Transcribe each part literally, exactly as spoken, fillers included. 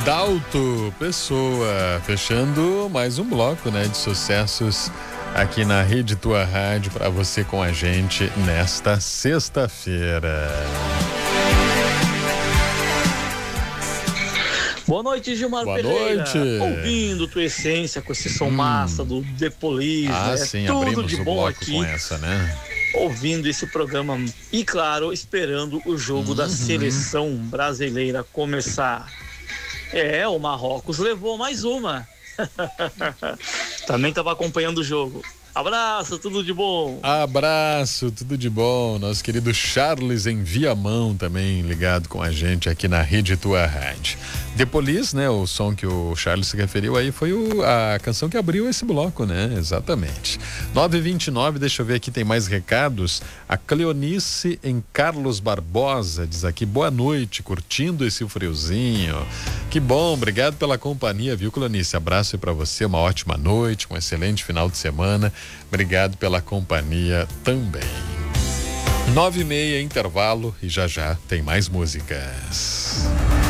Adalto Pessoa, fechando mais um bloco, né, de sucessos aqui na Rede Tua Rádio para você com a gente nesta sexta-feira. Boa noite, Gilmar Boa Pereira. noite. Ouvindo Tua Essência com esse som hum. massa do The Police, ah, né? sim, Tudo abrimos de o bom bloco aqui. Com essa, né? Ouvindo esse programa e, claro, esperando o jogo uhum. da seleção brasileira começar. É, o Marrocos levou mais uma. Também estava acompanhando o jogo. Abraço, tudo de bom. Abraço, tudo de bom. Nosso querido Charles em Viamão também ligado com a gente aqui na Rede Tua Rádio. The Police, né? O som que o Charles se referiu aí foi o, a canção que abriu esse bloco, né? Exatamente. nove e vinte e nove, deixa eu ver aqui, tem mais recados. A Cleonice em Carlos Barbosa diz aqui, boa noite, curtindo esse friozinho. Que bom, obrigado pela companhia, viu, Cleonice? Abraço aí pra você, uma ótima noite, um excelente final de semana. Obrigado pela companhia também. Nove e meia, intervalo, e já já tem mais músicas.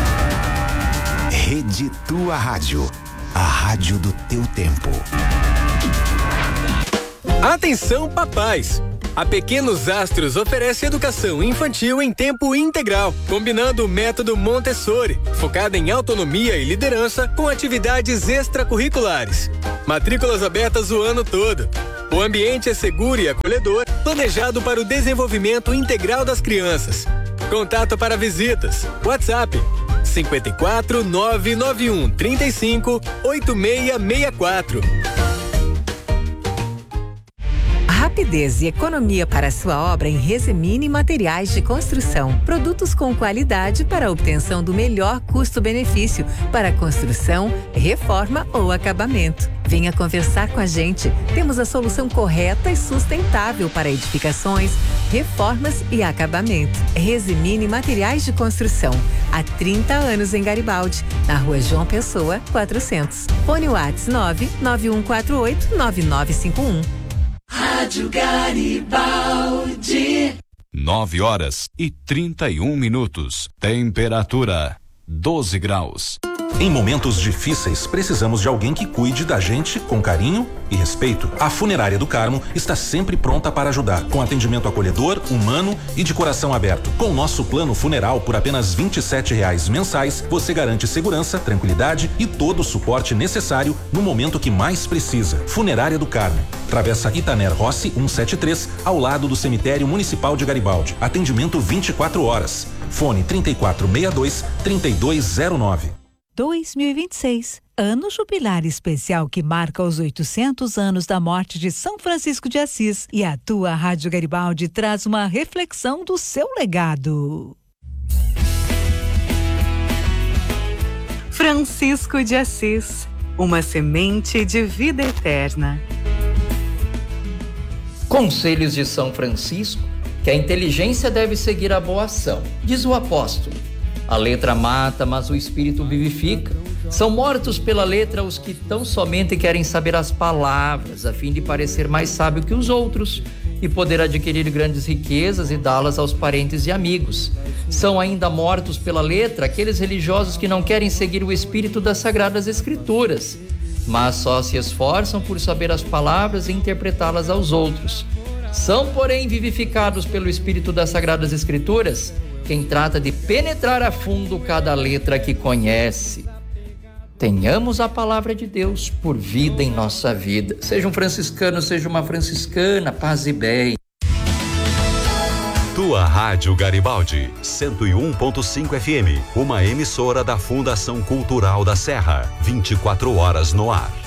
Rede Tua Rádio, a rádio do teu tempo. Atenção, papais! A Pequenos Astros oferece educação infantil em tempo integral, combinando o método Montessori, focada em autonomia e liderança com atividades extracurriculares. Matrículas abertas o ano todo. O ambiente é seguro e acolhedor, planejado para o desenvolvimento integral das crianças. Contato para visitas. WhatsApp cinco quatro nove nove um três cinco oito seis seis quatro. Rapidez e economia para sua obra em Resemine Materiais de Construção. Produtos com qualidade para a obtenção do melhor custo-benefício para construção, reforma ou acabamento. Venha conversar com a gente. Temos a solução correta e sustentável para edificações, reformas e acabamento. Resemine Materiais de Construção. Há trinta anos em Garibaldi, na Rua João Pessoa, quatrocentos. Fone WhatsApp nove nove um quatro oito nove nove cinco um. Rádio Garibaldi. Nove horas e trinta e um minutos. Temperatura doze graus. Em momentos difíceis, precisamos de alguém que cuide da gente com carinho e respeito. A Funerária do Carmo está sempre pronta para ajudar, com atendimento acolhedor, humano e de coração aberto. Com nosso plano funeral por apenas vinte e sete reais mensais, você garante segurança, tranquilidade e todo o suporte necessário no momento que mais precisa. Funerária do Carmo, Travessa Itaner Rossi cento e setenta e três, ao lado do Cemitério Municipal de Garibaldi. Atendimento vinte e quatro horas. Fone trinta e quatro sessenta e dois, trinta e dois zero nove. dois mil e vinte e seis, ano jubilar especial que marca os oitocentos anos da morte de São Francisco de Assis, e a tua Rádio Garibaldi traz uma reflexão do seu legado. Francisco de Assis, uma semente de vida eterna. Conselhos de São Francisco, que a inteligência deve seguir a boa ação, diz o apóstolo. A letra mata, mas o espírito vivifica. São mortos pela letra os que tão somente querem saber as palavras, a fim de parecer mais sábio que os outros e poder adquirir grandes riquezas e dá-las aos parentes e amigos. São ainda mortos pela letra aqueles religiosos que não querem seguir o espírito das Sagradas Escrituras, mas só se esforçam por saber as palavras e interpretá-las aos outros. São, porém, vivificados pelo espírito das Sagradas Escrituras quem trata de penetrar a fundo cada letra que conhece. Tenhamos a palavra de Deus por vida em nossa vida. Seja um franciscano, seja uma franciscana, paz e bem. Tua Rádio Garibaldi, cento e um ponto cinco F M, uma emissora da Fundação Cultural da Serra, vinte e quatro horas no ar.